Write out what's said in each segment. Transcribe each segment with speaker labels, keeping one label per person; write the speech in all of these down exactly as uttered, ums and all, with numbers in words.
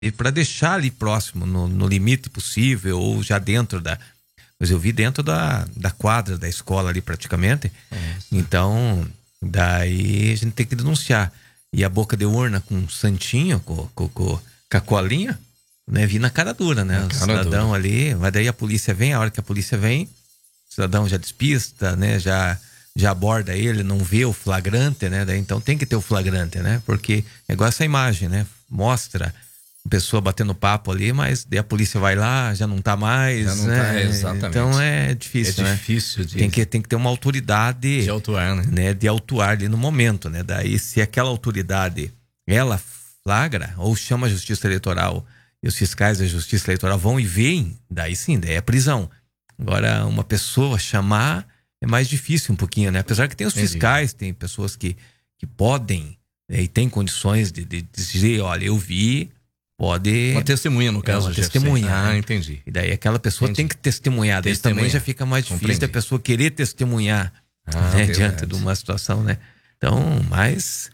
Speaker 1: e para deixar ali próximo, no, no limite possível, ou já dentro da... Mas eu vi dentro da, da quadra da escola ali praticamente. Nossa. Então, daí a gente tem que denunciar. E a boca de urna com um santinho, com, com, com, com a colinha, né? Vi na cara dura, né? O cidadão dura. Ali, mas daí a polícia vem, a hora que a polícia vem, o cidadão já despista, né? Já, já aborda ele, não vê o flagrante, né? Daí, então tem que ter o flagrante, né? Porque é igual essa imagem, né? Mostra a pessoa batendo papo ali, mas daí a polícia vai lá, já não tá mais, já não né? Tá, exatamente. Então é difícil,
Speaker 2: é
Speaker 1: né?
Speaker 2: difícil de...
Speaker 1: Tem que, tem que ter uma autoridade...
Speaker 2: De autuar, né?
Speaker 1: né? De autuar ali no momento, né? Daí se aquela autoridade, ela flagra ou chama a justiça eleitoral e os fiscais da justiça eleitoral vão e veem, daí sim, daí é prisão. Agora, uma pessoa chamar é mais difícil um pouquinho, né? Apesar que tem os fiscais, tem pessoas que, que podem, né? E tem condições de, de dizer, olha, eu vi... Pode...
Speaker 2: Uma testemunha, no caso.
Speaker 1: É uma testemunha.
Speaker 2: Ah,
Speaker 1: né?
Speaker 2: entendi.
Speaker 1: E daí aquela pessoa entendi. Tem que testemunhar. Daí também já fica mais difícil Compreendi. Da pessoa querer testemunhar, ah, né? Diante de uma situação, né? Então, mas...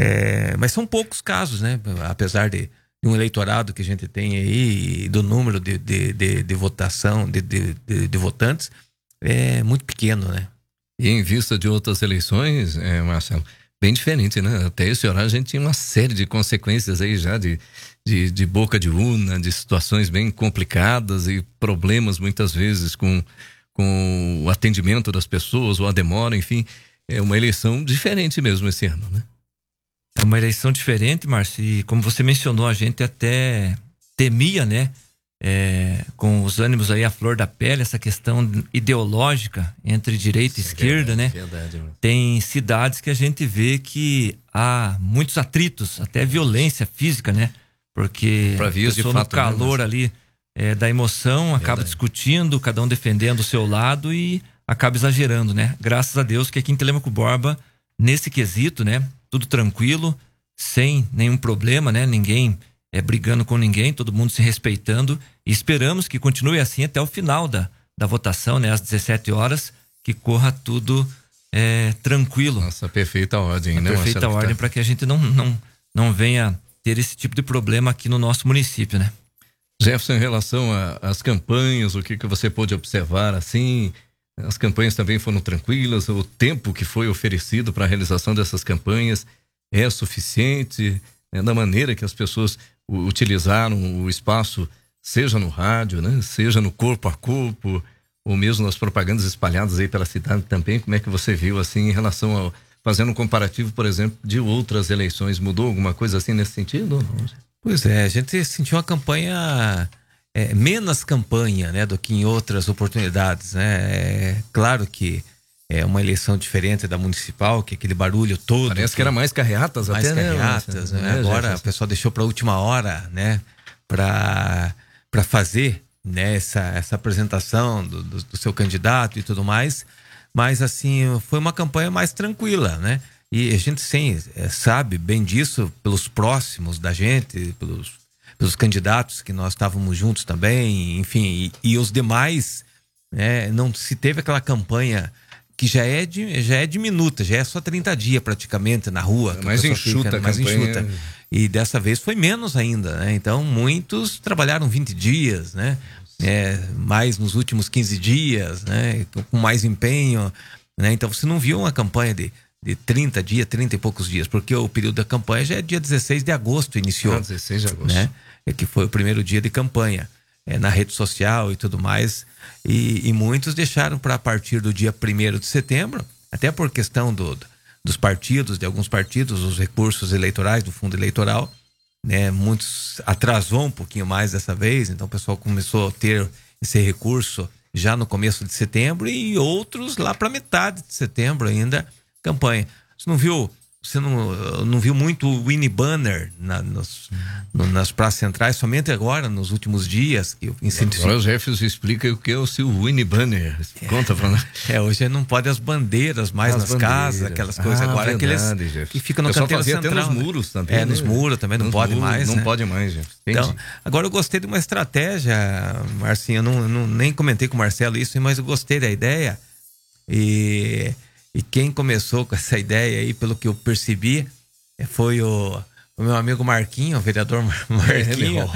Speaker 1: É, mas são poucos casos, né? Apesar de, de um eleitorado que a gente tem aí, e do número de, de, de, de votação, de, de, de, de votantes, é muito pequeno, né?
Speaker 2: E em vista de outras eleições, é, Marcelo, bem diferente, né? Até esse horário a gente tinha uma série de consequências aí já de... De, de boca de urna, de situações bem complicadas e problemas muitas vezes com, com o atendimento das pessoas ou a demora, enfim, é uma eleição diferente mesmo esse ano, né?
Speaker 3: É uma eleição diferente, Márcio, e como você mencionou, a gente até temia, né, é, com os ânimos aí à flor da pele, essa questão ideológica entre direita e
Speaker 2: Isso
Speaker 3: esquerda,
Speaker 2: é verdade,
Speaker 3: né?
Speaker 2: Verdade,
Speaker 3: Tem cidades que a gente vê que há muitos atritos, até violência física, né? Porque a pessoa no calor ali é, da emoção acaba Verdade. Discutindo, cada um defendendo o seu lado e acaba exagerando, né? Graças a Deus que aqui em Telêmaco Borba, nesse quesito, né? Tudo tranquilo, sem nenhum problema, né? Ninguém é, brigando com ninguém, todo mundo se respeitando e esperamos que continue assim até o final da, da votação, né? Às dezessete horas, que corra tudo é, tranquilo.
Speaker 2: Nossa, perfeita ordem,
Speaker 3: a
Speaker 2: né?
Speaker 3: Perfeita
Speaker 2: Marcelo,
Speaker 3: ordem
Speaker 2: tá...
Speaker 3: para que a gente não, não, não venha ter esse tipo de problema aqui no nosso município, né?
Speaker 2: Jefferson, em relação às campanhas, o que, que você pôde observar assim? As campanhas também foram tranquilas? O tempo que foi oferecido para a realização dessas campanhas é suficiente? É, da maneira que as pessoas utilizaram o espaço, seja no rádio, né? Seja no corpo a corpo, ou mesmo nas propagandas espalhadas aí pela cidade também, como é que você viu assim em relação ao... Fazendo um comparativo, por exemplo, de outras eleições, mudou alguma coisa assim nesse sentido ou não?
Speaker 1: Pois é, a gente sentiu uma campanha, é, menos campanha, né, do que em outras oportunidades, né? É, claro que é uma eleição diferente da municipal, que aquele barulho todo.
Speaker 2: Parece que, que era mais carreatas
Speaker 1: mais
Speaker 2: até,
Speaker 1: carreatas,
Speaker 2: né?
Speaker 1: né? É, agora o pessoal deixou para a última hora, né, para para fazer, né, essa, essa apresentação do, do, do seu candidato e tudo mais. Mas, assim, foi uma campanha mais tranquila, né? E a gente, sim, sabe bem disso pelos próximos da gente, pelos, pelos candidatos que nós estávamos juntos também, enfim. E, e os demais, né? Não se teve aquela campanha que já é, de, já é diminuta, já é só trinta dias praticamente na rua.
Speaker 2: É mais enxuta,
Speaker 1: fica, mais enxuta. E dessa vez foi menos ainda, né? Então, muitos trabalharam vinte dias, né? É, mais nos últimos quinze dias, né? Com mais empenho, né? Então você não viu uma campanha de, de trinta dias, trinta e poucos dias, porque o período da campanha já é dia dezesseis de agosto, iniciou.
Speaker 2: Ah, dezesseis de agosto.
Speaker 1: Né? É que foi o primeiro dia de campanha, é, na rede social e tudo mais, e, e muitos deixaram para a partir do dia primeiro de setembro, até por questão do, dos partidos, de alguns partidos, os recursos eleitorais do fundo eleitoral, né, muitos atrasou um pouquinho mais dessa vez, então o pessoal começou a ter esse recurso já no começo de setembro e outros lá para metade de setembro ainda, campanha. Você não viu, você não, não viu muito o Winnie Banner na, nos, no, nas praças centrais, somente agora, nos últimos dias. Que eu incentivo...
Speaker 2: Agora o Jefferson explica o que é o seu Winnie Banner. Conta pra nós.
Speaker 1: É, hoje não pode as bandeiras mais as nas bandeiras. Casas, aquelas coisas. Ah, agora
Speaker 2: verdade,
Speaker 1: aqueles
Speaker 2: Jefferson.
Speaker 1: que ficam no canteiro central.
Speaker 2: Até nos muros também.
Speaker 1: É, né? Nos muros também, não nos pode muros, mais.
Speaker 2: Não
Speaker 1: né?
Speaker 2: pode mais, gente.
Speaker 1: Então, agora eu gostei de uma estratégia, Marcinho, eu não, não, nem comentei com o Marcelo isso, mas eu gostei da ideia. E... E quem começou com essa ideia aí, pelo que eu percebi, foi o, o meu amigo Marquinho, o vereador Marquinho.